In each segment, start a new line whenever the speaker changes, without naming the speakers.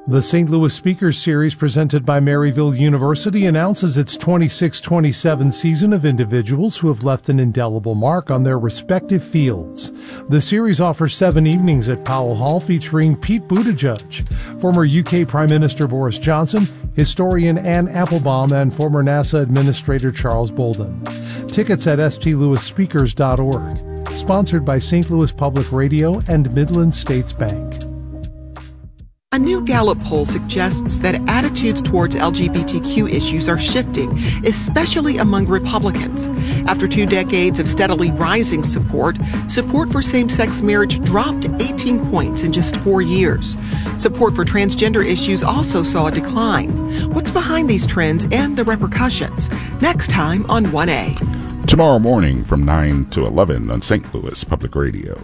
The St. Louis Speakers Series presented by Maryville University announces its 26-27 season of individuals who have left an indelible mark on their respective fields. The series offers 7 evenings at Powell Hall featuring Pete Buttigieg, former UK Prime Minister Boris Johnson, historian Anne Applebaum, and former NASA Administrator Charles Bolden. Tickets at stlouisspeakers.org. Sponsored by St. Louis Public Radio and Midland States Bank.
A new Gallup poll suggests that attitudes towards LGBTQ issues are shifting, especially among Republicans. After 2 decades of steadily rising support for same-sex marriage dropped 18 points in just 4 years. Support for transgender issues also saw a decline. What's behind these trends and the repercussions? Next time on 1A.
Tomorrow morning from 9 to 11 on St. Louis Public Radio.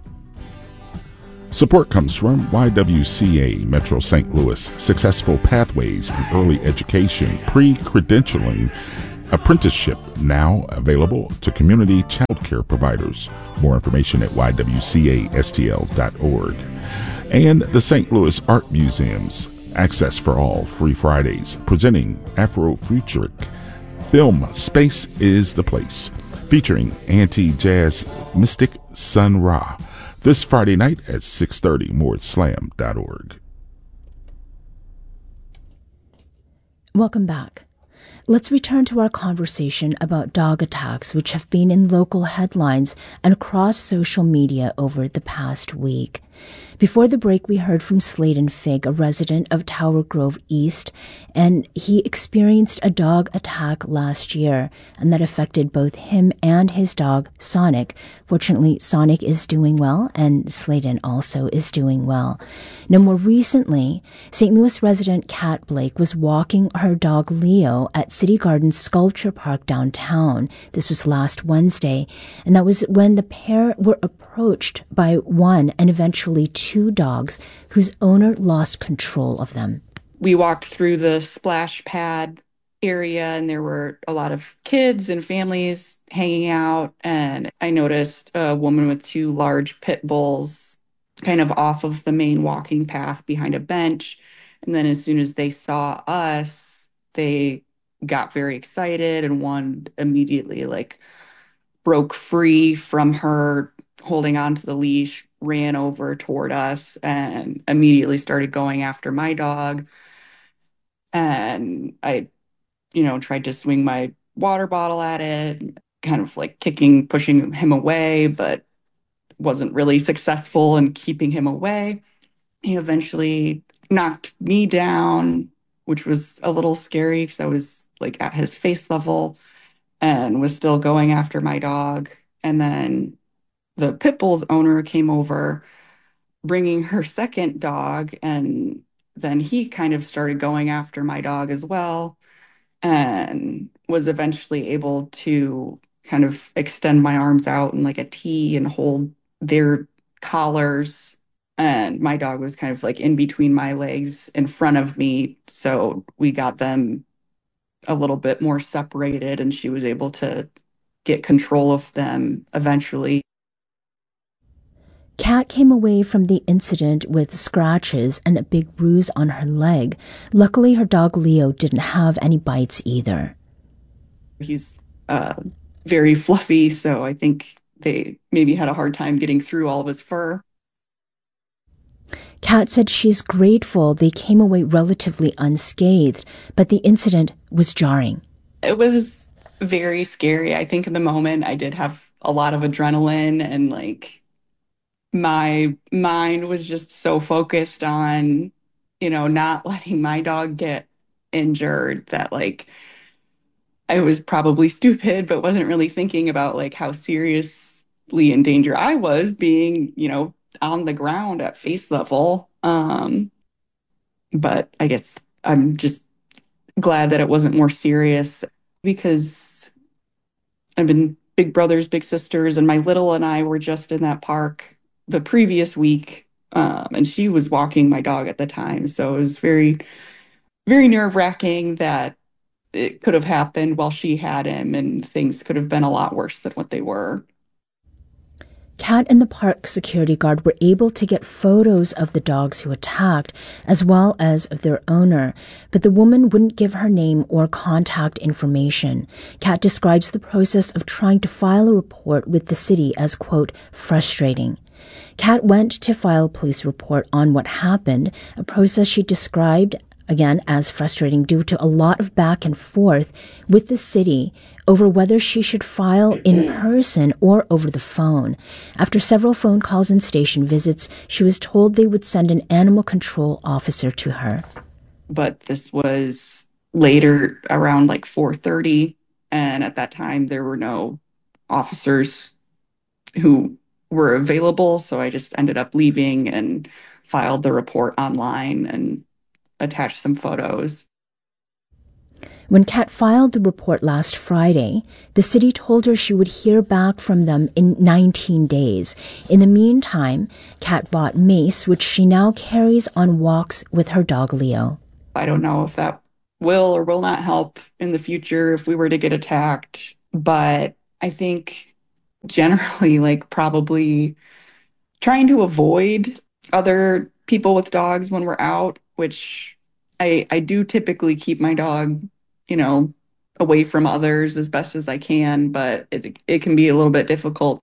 Support comes from YWCA Metro St. Louis, Successful Pathways in Early Education, Pre-Credentialing, Apprenticeship, now available to community child care providers. More information at ywcastl.org. And the St. Louis Art Museum's Access for All, Free Fridays, presenting Afrofuturistic film Space is the Place, featuring anti-jazz mystic Sun Ra. This Friday night at 6:30, more at slam.org.
Welcome back. Let's return to our conversation about dog attacks, which have been in local headlines and across social media over the past week. Before the break, we heard from Sladen Fig, a resident of Tower Grove East, and he experienced a dog attack last year, and that affected both him and his dog, Sonic. Fortunately, Sonic is doing well, and Sladen also is doing well. Now, more recently, St. Louis resident Kat Blake was walking her dog Leo at City Gardens Sculpture Park downtown. This was last Wednesday, and that was when the pair were approached by one and eventually 2 dogs whose owner lost control of them.
We walked through the splash pad area and there were a lot of kids and families hanging out, and I noticed a woman with 2 large pit bulls kind of off of the main walking path behind a bench. And then as soon as they saw us, they got very excited, and one immediately broke free from her holding onto the leash, ran over toward us, and immediately started going after my dog. And I, tried to swing my water bottle at it, kind of kicking, pushing him away, but wasn't really successful in keeping him away. He eventually knocked me down, which was a little scary because I was at his face level and was still going after my dog. And then the pit bull's owner came over, bringing her second dog, and then he kind of started going after my dog as well, and was eventually able to kind of extend my arms out in a T and hold their collars. And my dog was kind of in between my legs in front of me. So we got them a little bit more separated, and she was able to get control of them eventually.
Kat came away from the incident with scratches and a big bruise on her leg. Luckily, her dog Leo didn't have any bites either.
He's very fluffy, so I think they maybe had a hard time getting through all of his fur.
Kat said she's grateful they came away relatively unscathed, but the incident was jarring.
It was very scary. I think in the moment I did have a lot of adrenaline, and my mind was just so focused on, not letting my dog get injured that I was probably stupid, but wasn't really thinking about how seriously in danger I was being, on the ground at face level. But I guess I'm just glad that it wasn't more serious, because I've been big brothers, big sisters, and my little and I were just in that park the previous week, and she was walking my dog at the time. So it was very, very nerve-wracking that it could have happened while she had him, and things could have been a lot worse than what they were.
Kat and the park security guard were able to get photos of the dogs who attacked, as well as of their owner, but the woman wouldn't give her name or contact information. Kat describes the process of trying to file a report with the city as, quote, frustrating. Kat went to file a police report on what happened, a process she described, again, as frustrating due to a lot of back and forth with the city over whether she should file in person or over the phone. After several phone calls and station visits, she was told they would send an animal control officer to her.
But this was later, around like 4:30, and at that time there were no officers who were available, so I just ended up leaving and filed the report online and attached some photos.
When Kat filed the report last Friday, the city told her she would hear back from them in 19 days. In the meantime, Kat bought mace, which she now carries on walks with her dog Leo.
I don't know if that will or will not help in the future if we were to get attacked, but I think generally, like, probably trying to avoid other people with dogs when we're out, which I do typically keep my dog, away from others as best as I can, but it can be a little bit difficult.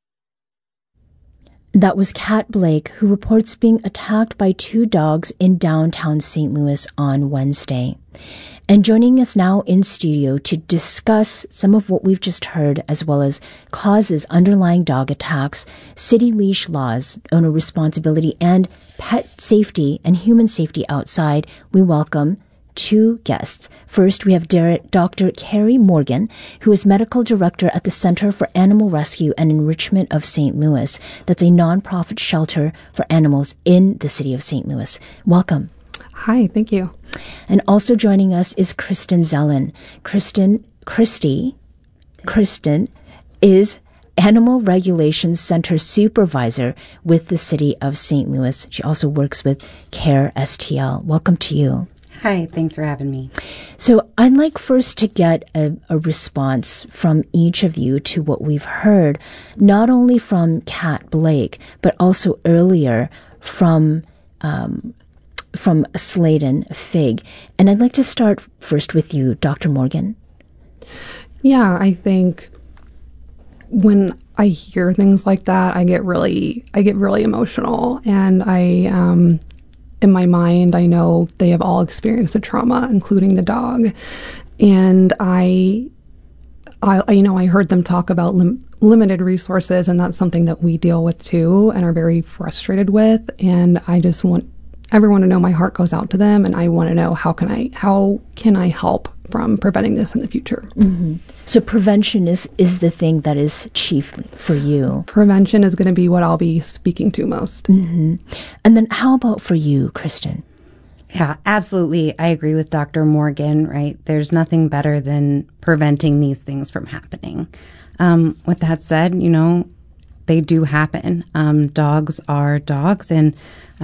That was Kat Blake, who reports being attacked by 2 dogs in downtown St. Louis on Wednesday. And joining us now in studio to discuss some of what we've just heard, as well as causes underlying dog attacks, city leash laws, owner responsibility, and pet safety and human safety outside, we welcome 2 guests. First, we have Dr. Carrie Morgan, who is medical director at the Center for Animal Rescue and Enrichment of St. Louis. That's a nonprofit shelter for animals in the city of St. Louis. Welcome.
Hi, thank you.
And also joining us is Kristen Zellen. Kristen is Animal Regulations Center Supervisor with the City of St. Louis. She also works with CARE STL. Welcome to you.
Hi, thanks for having me.
So I'd like first to get a response from each of you to what we've heard, not only from Kat Blake, but also earlier from Sladen Fig. And I'd like to start first with you, Dr. Morgan.
Yeah, I think when I hear things like that, I get really emotional, and in my mind, I know they have all experienced a trauma, including the dog. And I heard them talk about limited resources, and that's something that we deal with too and are very frustrated with. And I just want everyone to know my heart goes out to them, and I want to know how can I help from preventing this in the future.
Mm-hmm. So prevention is the thing that is chiefly for you.
Prevention is going to be what I'll be speaking to most.
Mm-hmm. And then how about for you, Kristen?
Yeah, absolutely. I agree with Dr. Morgan, right? There's nothing better than preventing these things from happening. With that said, they do happen. Dogs are dogs, and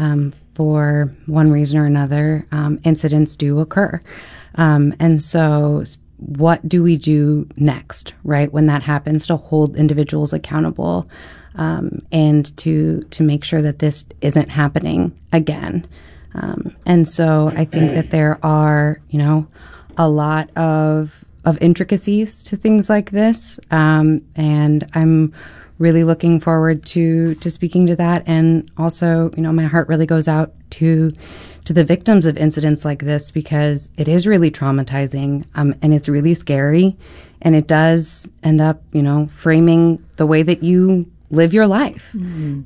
for one reason or another, incidents do occur. And so what do we do next, right, when that happens, to hold individuals accountable and to make sure that this isn't happening again? And so I think that there are, a lot of intricacies to things like this. And I'm really looking forward to speaking to that. And also, my heart really goes out to the victims of incidents like this, because it is really traumatizing, and it's really scary, and it does end up, framing the way that you live your life.
Mm-hmm.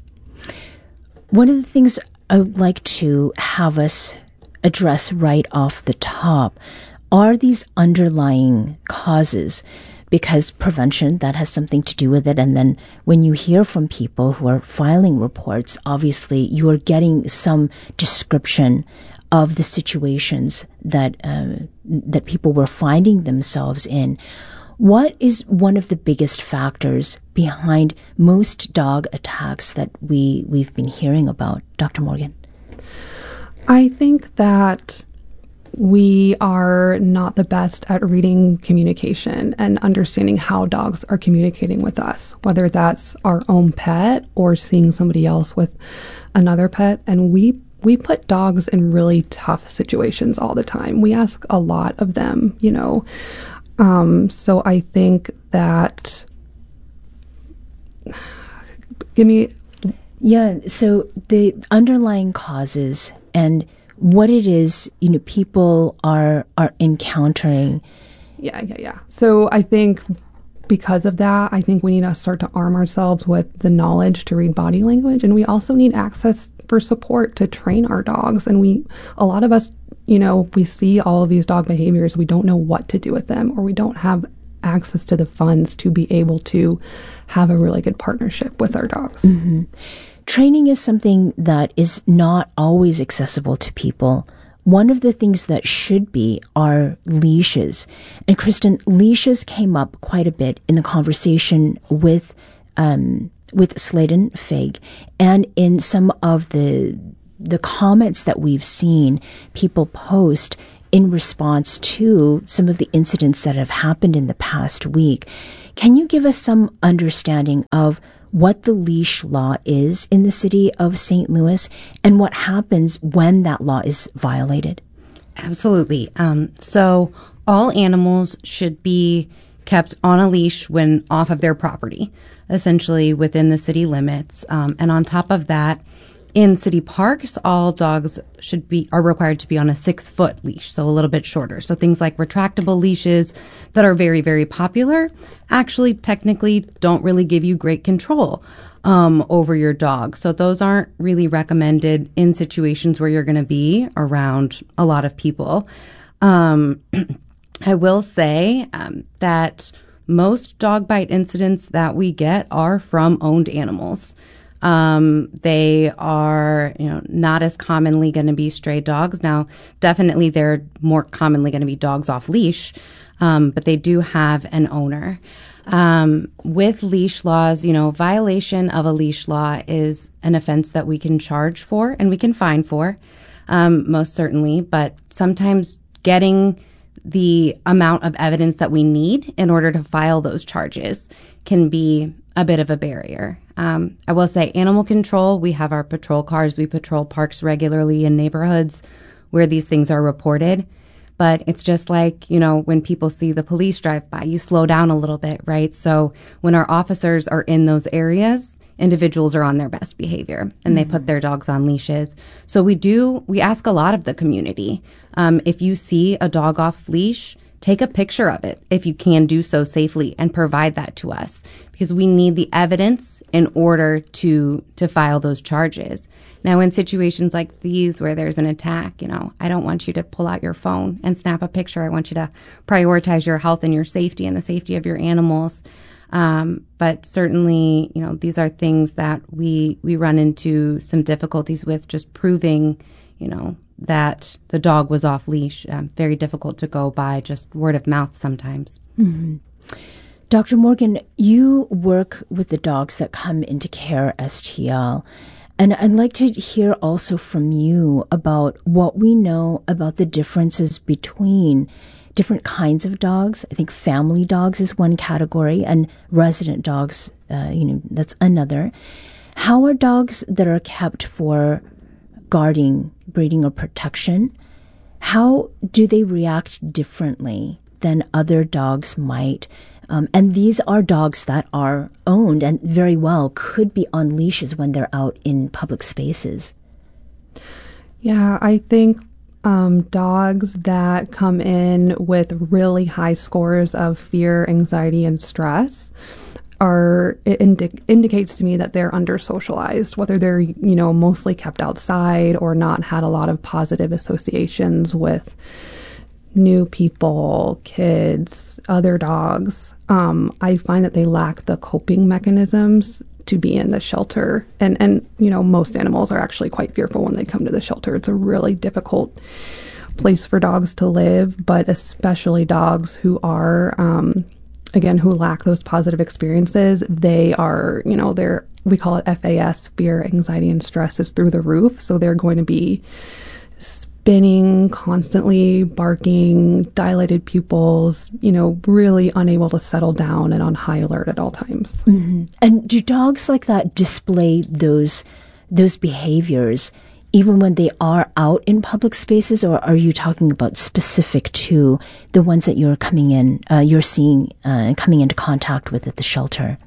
One of the things I would like to have us address right off the top are these underlying causes, because prevention, that has something to do with it. And then when you hear from people who are filing reports, obviously you are getting some description of the situations that people were finding themselves in. What is one of the biggest factors behind most dog attacks that we've been hearing about, Dr. Morgan?
I think that we are not the best at reading communication and understanding how dogs are communicating with us, whether that's our own pet or seeing somebody else with another pet. And we put dogs in really tough situations all the time. We ask a lot of them, you know. So I think that,
Yeah, so the underlying causes and what it is, you know, people are encountering.
Yeah. So I think because of that, I think we need to start to arm ourselves with the knowledge to read body language. And we also need access for support to train our dogs. And a lot of us, you know, we see all of these dog behaviors. We don't know what to do with them, or we don't have access to the funds to be able to have a really good partnership with our dogs.
Mm-hmm. Training is something that is not always accessible to people. One of the things that should be are leashes. And Kristen, leashes came up quite a bit in the conversation with Sladen Fig, and in some of the comments that we've seen people post in response to some of the incidents that have happened in the past week. Can you give us some understanding of what the leash law is in the city of St. Louis and what happens when that law is violated?
Absolutely. So all animals should be kept on a leash when off of their property, essentially within the city limits. And on top of that, in city parks, all dogs are required to be on a 6-foot leash, so a little bit shorter. So things like retractable leashes that are very, very popular actually technically don't really give you great control over your dog. So those aren't really recommended in situations where you're going to be around a lot of people. I will say that most dog bite incidents that we get are from owned animals. They are, not as commonly going to be stray dogs. Now, definitely they're more commonly going to be dogs off leash, but they do have an owner. With leash laws, violation of a leash law is an offense that we can charge for and we can fine for, most certainly, but sometimes getting the amount of evidence that we need in order to file those charges can be a bit of a barrier. I will say animal control, we have our patrol cars. We patrol parks regularly in neighborhoods where these things are reported. But it's just like, when people see the police drive by, you slow down a little bit, right? So when our officers are in those areas, individuals are on their best behavior and they put their dogs on leashes. So we ask a lot of the community. If you see a dog off leash, take a picture of it if you can do so safely and provide that to us, because we need the evidence in order to file those charges. Now, in situations like these where there's an attack, I don't want you to pull out your phone and snap a picture. I want you to prioritize your health and your safety and the safety of your animals. But certainly, these are things that we run into some difficulties with, just proving, that the dog was off leash. Very difficult to go by just word of mouth sometimes.
Mm-hmm. Dr. Morgan, you work with the dogs that come into Care STL. And I'd like to hear also from you about what we know about the differences between different kinds of dogs. I think family dogs is one category, and resident dogs, that's another. How are dogs that are kept for guarding, breeding, or protection, how do they react differently than other dogs might? And these are dogs that are owned and very well could be on leashes when they're out in public spaces.
Yeah, I think dogs that come in with really high scores of fear, anxiety, and stress indicates to me that they're under socialized, whether they're, mostly kept outside or not had a lot of positive associations with new people, kids, other dogs. I find that they lack the coping mechanisms to be in the shelter. And most animals are actually quite fearful when they come to the shelter. It's a really difficult place for dogs to live, but especially dogs who are, who lack those positive experiences. They are, we call it FAS, fear, anxiety, and stress is through the roof. So they're going to be spinning, constantly barking, dilated pupils, really unable to settle down and on high alert at all times.
Mm-hmm. And do dogs like that display those behaviors even when they are out in public spaces, or are you talking about specific to the ones that you're seeing and coming into contact with at the shelter?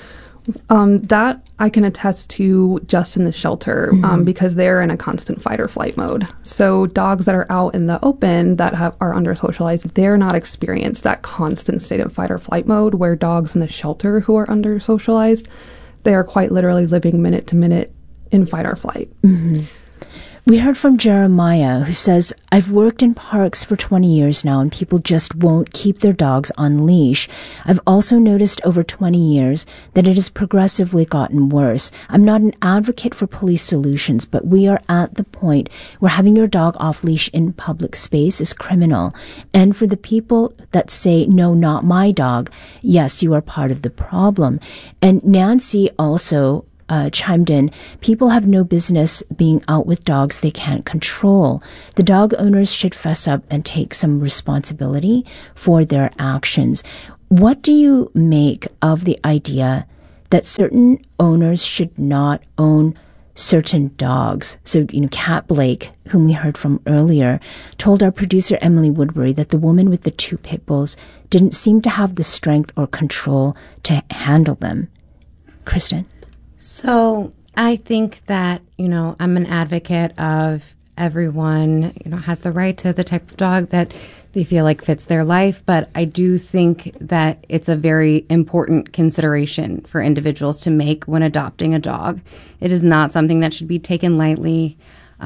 That I can attest to just in the shelter, because they're in a constant fight or flight mode. So dogs that are out in the open that are under socialized, they're not experienced that constant state of fight or flight mode, where dogs in the shelter who are under socialized, they are quite literally living minute to minute in fight or flight.
Mm-hmm. We heard from Jeremiah, who says, I've worked in parks for 20 years now, and people just won't keep their dogs on leash. I've also noticed over 20 years that it has progressively gotten worse. I'm not an advocate for police solutions, but we are at the point where having your dog off leash in public space is criminal. And for the people that say, no, not my dog, yes, you are part of the problem. And Nancy also chimed in, people have no business being out with dogs they can't control. The dog owners should fess up and take some responsibility for their actions. What do you make of the idea that certain owners should not own certain dogs? So, Kat Blake, whom we heard from earlier, told our producer Emily Woodbury that the woman with the 2 pit bulls didn't seem to have the strength or control to handle them. Kristen?
So I think that, I'm an advocate of everyone, has the right to the type of dog that they feel like fits their life. But I do think that it's a very important consideration for individuals to make when adopting a dog. It is not something that should be taken lightly.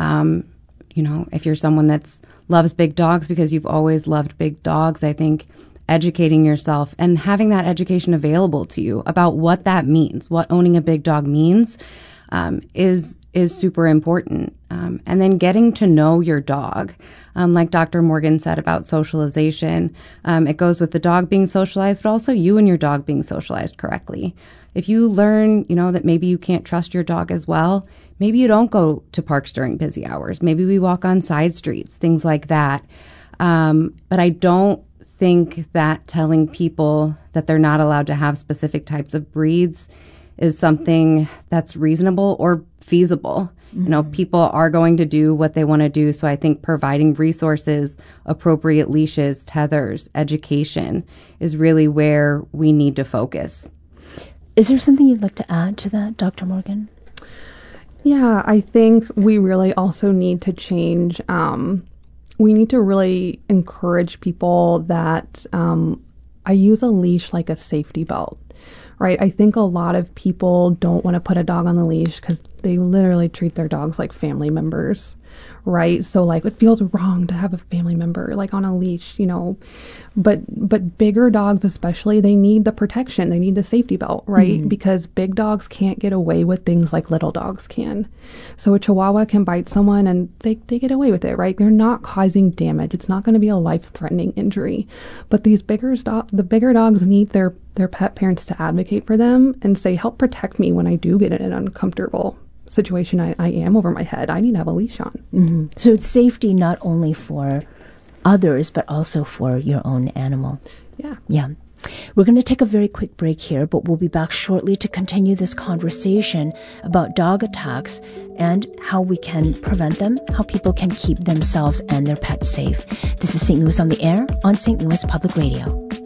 If you're someone that loves big dogs because you've always loved big dogs, I think educating yourself and having that education available to you about what that means, what owning a big dog means, is super important. And then getting to know your dog. Like Dr. Morgan said about socialization, it goes with the dog being socialized, but also you and your dog being socialized correctly. If you learn, that maybe you can't trust your dog as well, maybe you don't go to parks during busy hours. Maybe we walk on side streets, things like that. But I don't think that telling people that they're not allowed to have specific types of breeds is something that's reasonable or feasible. Mm-hmm. People are going to do what they want to do. So I think providing resources, appropriate leashes, tethers, education is really where we need to focus.
Is there something you'd like to add to that, Dr. Morgan?
Yeah, I think we really also need to change. We need to really encourage people that I use a leash like a safety belt, right? I think a lot of people don't want to put a dog on the leash because they literally treat their dogs like family members, right? So it feels wrong to have a family member on a leash, but bigger dogs especially, they need the protection, they need the safety belt, right? Mm-hmm. Because big dogs can't get away with things like little dogs can. So a Chihuahua can bite someone and they get away with it, right? They're not causing damage. It's not going to be a life-threatening injury. But the bigger dogs need their pet parents to advocate for them and say, help protect me when I do get in an uncomfortable situation I am over my head. I need to have a leash on.
Mm-hmm. So it's safety not only for others, but also for your own animal. Yeah. We're going to take a very quick break here, but we'll be back shortly to continue this conversation about dog attacks and how we can prevent them, how people can keep themselves and their pets safe. This is St. Louis on the Air on St. Louis Public Radio.